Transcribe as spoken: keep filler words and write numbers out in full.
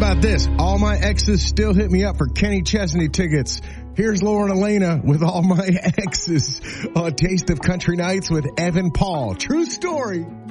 about this? All my exes still hit me up for Kenny Chesney tickets. Here's Lauren Elena with All My Exes on Taste of Country Nights with Evan Paul. True story.